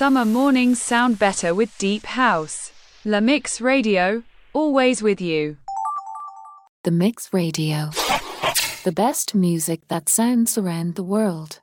Summer mornings sound better with deep house. La Mix Radio, always with you. The Mix Radio. The best music that sounds around the world.